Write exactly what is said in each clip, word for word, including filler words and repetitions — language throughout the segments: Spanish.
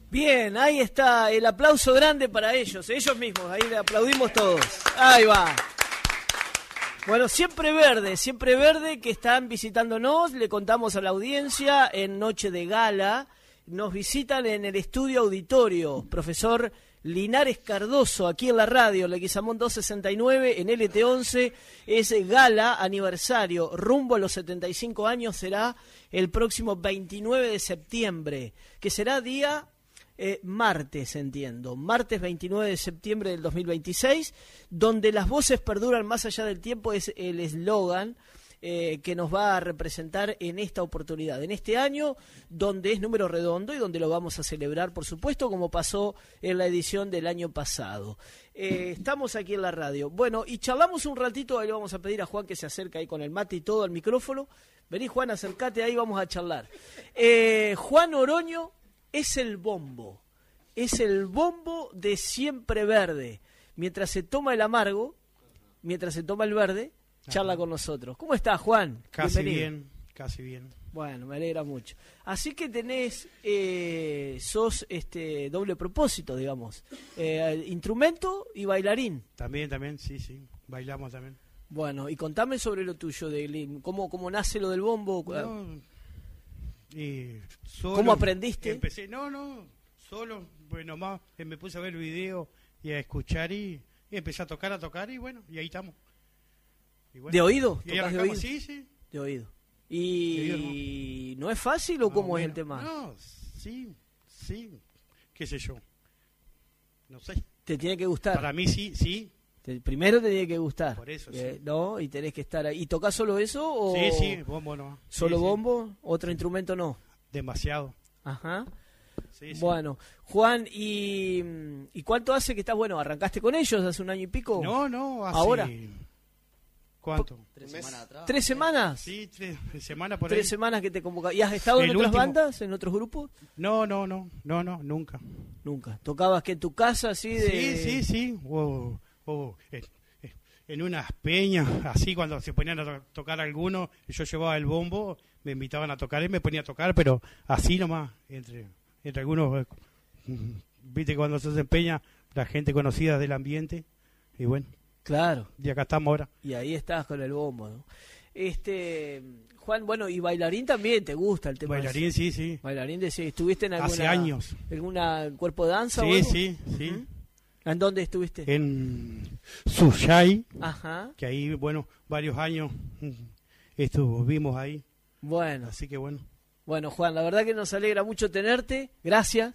Bien, ahí está el aplauso grande para ellos, ellos mismos, ahí le aplaudimos todos. Ahí va. Bueno, Siempre Verde, Siempre Verde que están visitándonos, le contamos a la audiencia en Noche de Gala, nos visitan en el estudio auditorio, profesor Linares Cardoso, aquí en la radio, Leguizamón doscientos sesenta y nueve, en L T once, es Gala Aniversario, rumbo a los setenta y cinco años, será el próximo veintinueve de septiembre, que será día eh, martes, entiendo, martes veintinueve de septiembre del dos mil veintiséis, donde las voces perduran más allá del tiempo, es el eslogan Eh, que nos va a representar en esta oportunidad, en este año, donde es número redondo y donde lo vamos a celebrar, por supuesto, como pasó en la edición del año pasado. Eh, estamos aquí en la radio. Bueno, y charlamos un ratito, ahí le vamos a pedir a Juan que se acerque ahí con el mate y todo al micrófono. Vení, Juan, acércate, ahí vamos a charlar. Eh, Juan Oroño es el bombo, es el bombo de Siempre Verde. Mientras se toma el amargo, mientras se toma el verde, charla con nosotros. ¿Cómo estás, Juan? Casi Bienvenido. bien, casi bien. Bueno, me alegra mucho. Así que tenés, eh, sos este doble propósito, digamos, eh, instrumento y bailarín. También, también, sí, sí, bailamos también. Bueno, y contame sobre lo tuyo, de cómo, cómo nace lo del bombo. No, y solo ¿Cómo aprendiste? Empecé, no, no, solo, bueno, más me puse a ver el video y a escuchar y, y empecé a tocar, a tocar y bueno, y ahí estamos. Y bueno, ¿De oído? Y ahí ¿Tocás de arrancamos, oído? sí, sí. De oído. ¿Y De oído, no es fácil o Más cómo o es el menos. tema? No, sí, sí, qué sé yo, no sé. Te tiene que gustar. Para mí sí, sí. Te, primero te tiene que gustar. Por eso, eh, sí. ¿No? Y tenés que estar ahí. ¿Y tocás solo eso o...? Sí, sí, bombo no. ¿Solo Sí, sí. bombo? ¿Otro instrumento no? Demasiado. Ajá. Sí, sí. Bueno, Juan, ¿y, ¿y cuánto hace que estás? Bueno, ¿arrancaste con ellos hace un año y pico? No, no, hace... ¿Ahora? ¿Cuánto? Tres semanas atrás. ¿Tres semanas? Sí, tres semanas por Tres ahí. semanas que te convoca. ¿Y has estado en El otras último. bandas, en otros grupos? No, no, no, no, no, nunca. Nunca. ¿Tocabas que en tu casa así de...? Sí, sí, sí. O, o, en, en unas peñas, así cuando se ponían a to- tocar algunos, yo llevaba el bombo, me invitaban a tocar y me ponía a tocar, pero así nomás, entre, entre algunos, eh, viste cuando se desempeña la gente conocida del ambiente, y bueno, Claro. y acá estamos ahora. Y ahí estás con el bombo, ¿no? Este, Juan, bueno, y bailarín también, ¿te gusta el tema? Bailarín, ese? sí, sí. Bailarín, de, sí. ¿Estuviste en alguna... Hace años. ¿Alguna cuerpo de danza o Sí, algo? sí, sí. Ujú. ¿En dónde estuviste? En Suyay, Ajá. que ahí, bueno, varios años mm, estuvimos ahí, Bueno, así que bueno. bueno, Juan, la verdad que nos alegra mucho tenerte, gracias.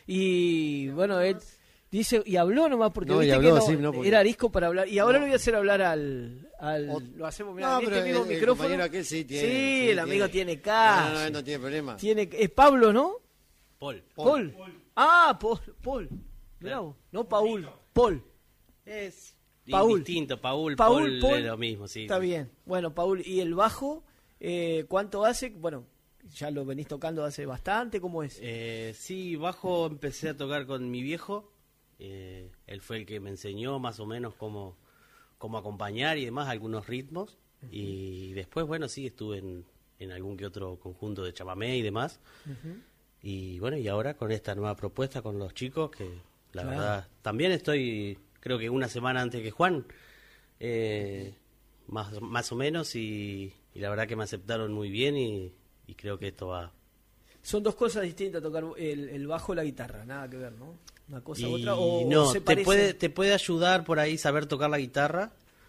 Y bueno, él dice, y habló nomás porque No, y viste habló, que no, sí, no, porque- era arisco para hablar. Y ahora No. lo voy a hacer hablar al... al O- lo hacemos, mirá, No, en pero este mismo el- el micrófono. compañero aquel sí tiene. Sí, el amigo tiene No, cash. no, no, él no tiene problema. Tiene, es Pablo, ¿no? Paul. Paul. Ah, Paul. Paul. Mirá vos, no Paul. Paul. Es Paul. distinto, Paul, Paul, Paul, Paul. es lo mismo, sí. Está bien. Bueno, Paul, ¿y el bajo? Eh, ¿Cuánto hace? Bueno, ya lo venís tocando hace bastante, ¿cómo es? Eh, sí, bajo empecé a tocar con mi viejo. Eh, él fue el que me enseñó más o menos cómo, cómo acompañar y demás, algunos ritmos. Y después, bueno, sí, estuve en, en algún que otro conjunto de chamamé y demás. Ujú. Y bueno, y ahora con esta nueva propuesta con los chicos, que la Claro. verdad, también estoy, creo que una semana antes que Juan, eh, más, más o menos, y, y la verdad que me aceptaron muy bien y, y creo que esto va... Son dos cosas distintas, tocar el, el bajo y la guitarra, nada que ver, ¿no? Una cosa Y u otra, o, no, o se te parecen. puede, te puede ayudar por ahí saber tocar la guitarra,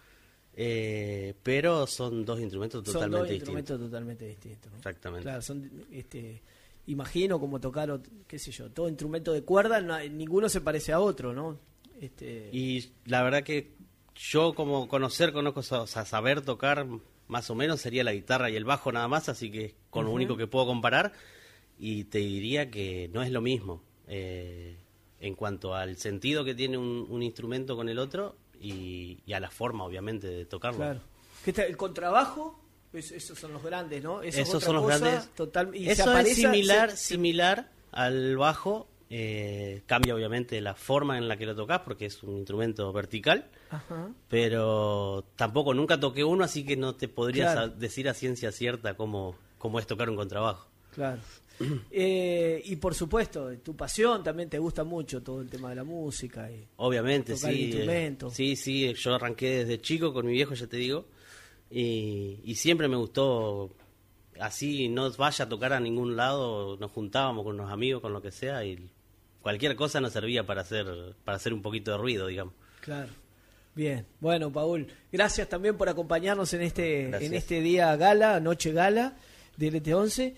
eh, pero son dos instrumentos Son totalmente dos distintos. instrumentos totalmente distintos, ¿no? Exactamente. Claro, son, este, imagino como tocar, ot- qué sé yo, todo instrumento de cuerda, no hay- ninguno se parece a otro, ¿no? Este, Y la verdad que yo como conocer, conozco, o sea, saber tocar más o menos sería la guitarra y el bajo nada más, así que es con lo Ujú. único que puedo comparar y te diría que no es lo mismo eh, en cuanto al sentido que tiene un, un instrumento con el otro y, y a la forma obviamente de tocarlo. claro. ¿Qué está, el contrabajo? Es- esos son los grandes, ¿no? Eso es Esos otra son los cosa, grandes. Total, y se Eso aparece- es similar, se- similar al bajo. Eh, cambia obviamente la forma en la que lo tocas porque es un instrumento vertical, Ajá. pero tampoco nunca toqué uno, así que no te podría Claro. sa- decir a ciencia cierta cómo, cómo es tocar un contrabajo. Claro. Eh, y por supuesto, tu pasión también te gusta mucho todo el tema de la música. Y Obviamente, tocar sí. el instrumento. eh, sí, sí, yo arranqué desde chico con mi viejo, ya te digo, y, y siempre me gustó, así no vaya a tocar a ningún lado, nos juntábamos con los amigos, con lo que sea, y cualquier cosa nos servía para hacer, para hacer un poquito de ruido, digamos. Claro. Bien. Bueno, Paul, gracias también por acompañarnos en este, Gracias. en este día gala, noche gala de L T once.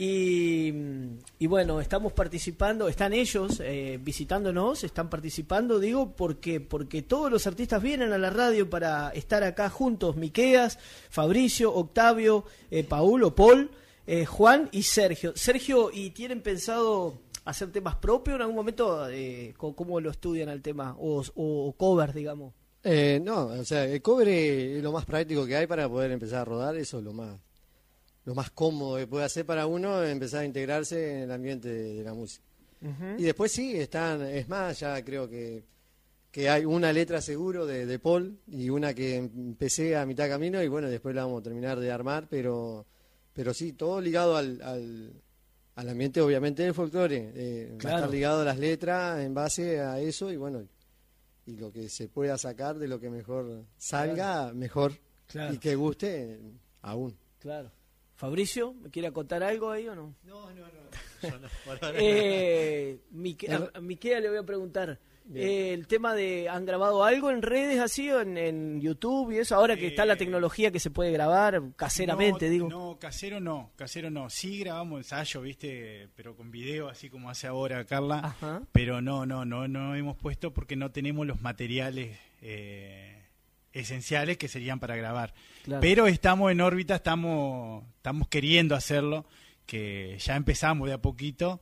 Y, y bueno, estamos participando, están ellos eh, visitándonos, están participando, digo, porque porque todos los artistas vienen a la radio para estar acá juntos, Miqueas, Fabricio, Octavio, eh, Paul o Paul, eh, Juan y Sergio. Sergio, ¿y tienen pensado hacer temas propios en algún momento? Eh, ¿Cómo lo estudian el tema? O, o cover, digamos. Eh, no, o sea, el cover es lo más práctico que hay para poder empezar a rodar, eso es lo más lo más cómodo que puede hacer para uno, empezar a integrarse en el ambiente de, de la música. Uh-huh. Y después sí, están, es más, ya creo que, que hay una letra seguro de, de Paul y una que empecé a mitad camino y bueno, después la vamos a terminar de armar, pero pero sí, todo ligado al, al, al ambiente obviamente del folclore, eh, Claro. va a estar ligado a las letras en base a eso y bueno, y lo que se pueda sacar de lo que mejor salga, mejor, Claro. y que guste, aún. Claro. Fabricio, ¿me quiere contar algo ahí o no? No, no, no. Yo no, por ahora Eh, Mique- a, a Miquea le voy a preguntar. Eh, el tema de, ¿han grabado algo en redes así, o en, en YouTube y eso? Ahora que está la Eh, tecnología que se puede grabar caseramente, no, digo. No, casero no, casero no. Sí grabamos ensayo, viste, pero con video, así como hace ahora Carla. Ajá. Pero no, no, no, no hemos puesto porque no tenemos los materiales eh, esenciales que serían para grabar. Claro. Pero estamos en órbita, estamos, estamos queriendo hacerlo, que ya empezamos de a poquito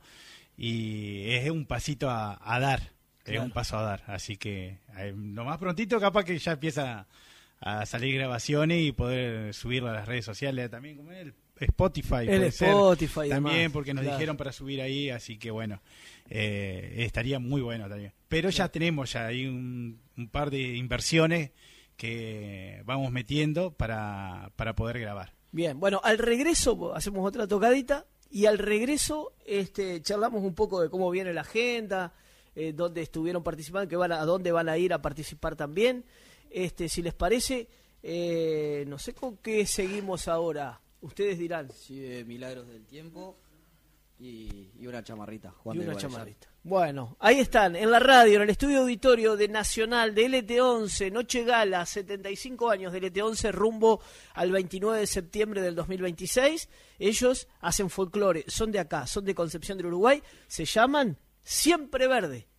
y es un pasito a, a dar, Claro. es un paso a dar. Así que eh, lo más prontito capaz que ya empieza a salir grabaciones y poder subirlo a las redes sociales también, como el Spotify. El puede ser, Spotify y también, demás, porque nos claro. dijeron para subir ahí, así que bueno, eh, estaría muy bueno también. Pero ya tenemos ya ahí un, un par de inversiones que vamos metiendo para, para poder grabar. Bien, bueno, al regreso hacemos otra tocadita y al regreso este, charlamos un poco de cómo viene la agenda, eh, dónde estuvieron participando, que van a, a dónde van a ir a participar también. Este, si les parece, eh, no sé con qué seguimos ahora. Ustedes dirán. Sí, de Milagros del Tiempo y, y una chamarrita. Juan Y del una Guarayán. chamarrita. Bueno, ahí están, en la radio, en el estudio auditorio de Nacional de L T once, Noche Gala, setenta y cinco años de L T once, rumbo al veintinueve de septiembre del dos mil veintiséis. Ellos hacen folclore, son de acá, son de Concepción del Uruguay, se llaman Siempre Verde.